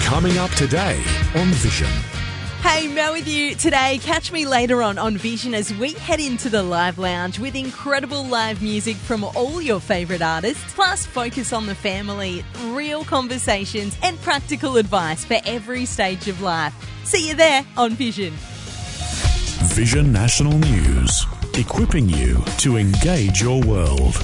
Coming up today on Vision. Hey, Mel with you today. Catch me later on Vision as we head into the live lounge with incredible live music from all your favourite artists, plus focus on the family, real conversations and practical advice for every stage of life. See you there on Vision. Vision National News, equipping you to engage your world.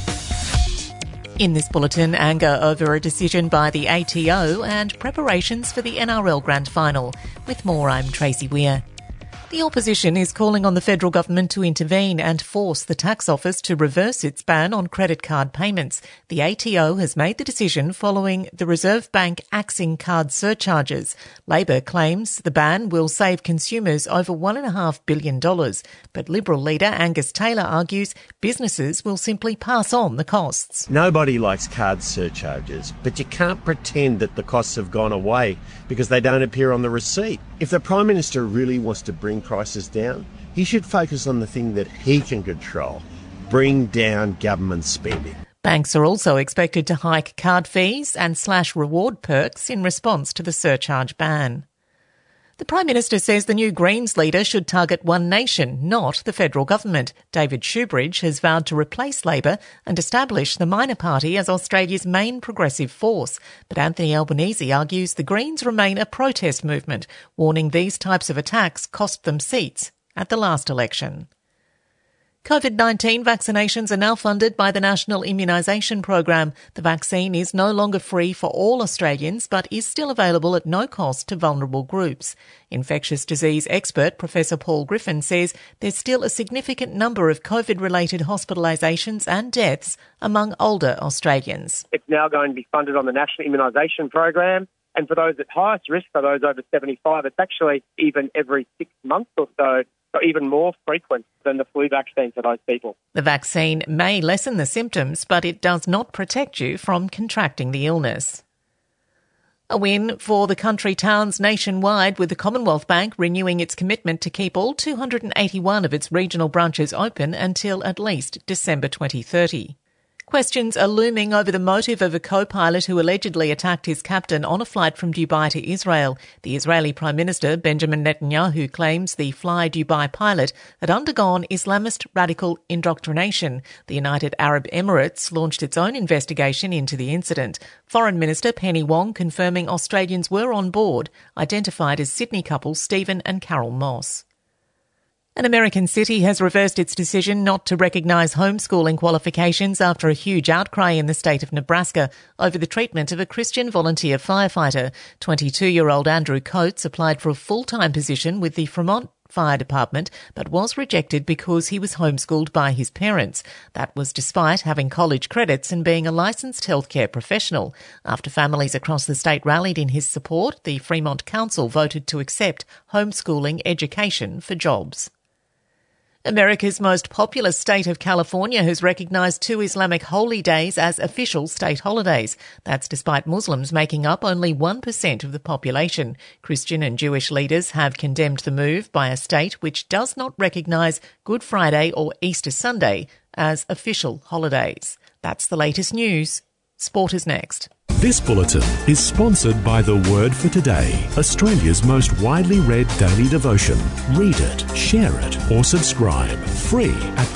In this bulletin, anger over a decision by the ATO and preparations for the NRL Grand Final. With more, I'm Tracy Weir. The opposition is calling on the federal government to intervene and force the tax office to reverse its ban on credit card payments. The ATO has made the decision following the Reserve Bank axing card surcharges. Labor claims the ban will save consumers over $1.5 billion. But Liberal leader Angus Taylor argues businesses will simply pass on the costs. Nobody likes card surcharges, but you can't pretend that the costs have gone away because they don't appear on the receipt. If the Prime Minister really wants to bring prices down, he should focus on the thing that he can control, bring down government spending. Banks are also expected to hike card fees and slash reward perks in response to the surcharge ban. The Prime Minister says the new Greens leader should target one nation, not the federal government. David Shoebridge has vowed to replace Labor and establish the minor party as Australia's main progressive force. But Anthony Albanese argues the Greens remain a protest movement, warning these types of attacks cost them seats at the last election. COVID-19 vaccinations are now funded by the National Immunisation Program. The vaccine is no longer free for all Australians, but is still available at no cost to vulnerable groups. Infectious disease expert Professor Paul Griffin says there's still a significant number of COVID-related hospitalisations and deaths among older Australians. It's now going to be funded on the National Immunisation Program. And for those at highest risk, for those over 75, it's actually even every 6 months or so even more frequent than the flu vaccine for those people. The vaccine may lessen the symptoms, but it does not protect you from contracting the illness. A win for the country towns nationwide, with the Commonwealth Bank renewing its commitment to keep all 281 of its regional branches open until at least December 2030. Questions are looming over the motive of a co-pilot who allegedly attacked his captain on a flight from Dubai to Israel. The Israeli Prime Minister Benjamin Netanyahu claims the Fly Dubai pilot had undergone Islamist radical indoctrination. The United Arab Emirates launched its own investigation into the incident. Foreign Minister Penny Wong confirming Australians were on board, identified as Sydney couple Stephen and Carol Moss. An American city has reversed its decision not to recognise homeschooling qualifications after a huge outcry in the state of Nebraska over the treatment of a Christian volunteer firefighter. 22-year-old Andrew Coates applied for a full-time position with the Fremont Fire Department, but was rejected because he was homeschooled by his parents. That was despite having college credits and being a licensed healthcare professional. After families across the state rallied in his support, the Fremont Council voted to accept homeschooling education for jobs. America's most populous state of California has recognised 2 Islamic holy days as official state holidays. That's despite Muslims making up only 1% of the population. Christian and Jewish leaders have condemned the move by a state which does not recognise Good Friday or Easter Sunday as official holidays. That's the latest news. Sport is next. This bulletin is sponsored by The Word for Today, Australia's most widely read daily devotion. Read it, share it, or subscribe. Free at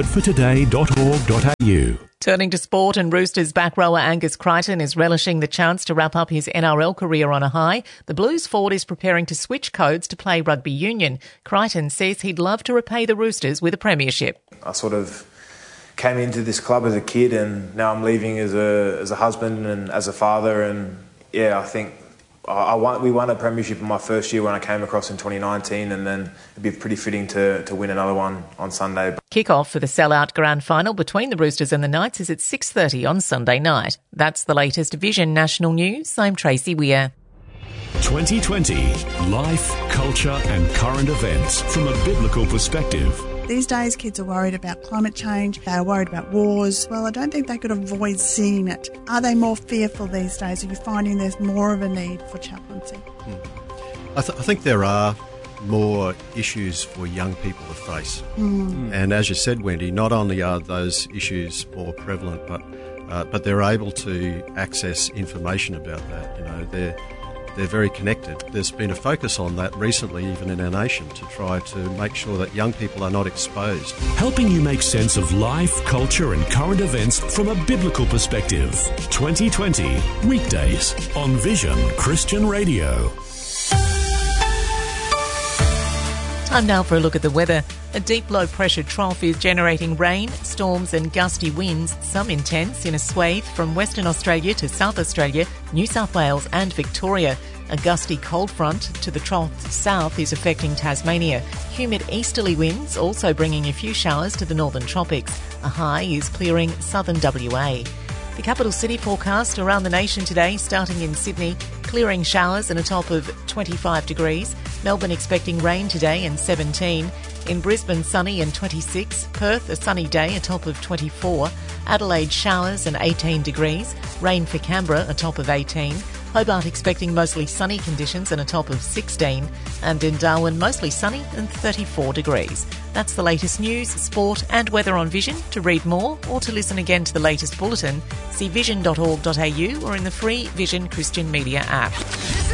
thewordfortoday.org.au. Turning to sport, and Roosters back rower Angus Crichton is relishing the chance to wrap up his NRL career on a high. The Blues forward is preparing to switch codes to play rugby union. Crichton says he'd love to repay the Roosters with a premiership. I sort of came into this club as a kid, and now I'm leaving as a husband and as a father. And yeah, I think we won a premiership in my first year when I came across in 2019, and then it'd be pretty fitting to win another one on Sunday. Kick-off for the sellout grand final between the Roosters and the Knights is at 6:30 on Sunday night. That's the latest Vision National News. I'm Tracy Weir. 2020. Life, culture and current events from a biblical perspective. These days, kids are worried about climate change. They're worried about wars. Well, I don't think they could avoid seeing it. Are they more fearful these days? Are you finding there's more of a need for chaplaincy? I think there are more issues for young people to face. And as you said, Wendy, not only are those issues more prevalent, but they're able to access information about that. You know, they're very connected. There's been a focus on that recently, even in our nation, to try to make sure that young people are not exposed. Helping you make sense of life, culture and current events from a biblical perspective. 2020, weekdays on Vision Christian Radio. Time now for a look at the weather. A deep low pressure trough is generating rain, storms and gusty winds, some intense, in a swathe from Western Australia to South Australia, New South Wales and Victoria. A gusty cold front to the trough south is affecting Tasmania. Humid easterly winds also bringing a few showers to the northern tropics. A high is clearing southern WA. The capital city forecast around the nation today, starting in Sydney, clearing showers and a top of 25 degrees. Melbourne expecting rain today and 17. In Brisbane, sunny and 26. Perth, a sunny day, a top of 24. Adelaide, showers and 18 degrees. Rain for Canberra, a top of 18. Hobart expecting mostly sunny conditions and a top of 16. And in Darwin, mostly sunny and 34 degrees. That's the latest news, sport and weather on Vision. To read more or to listen again to the latest bulletin, see vision.org.au or in the free Vision Christian Media app.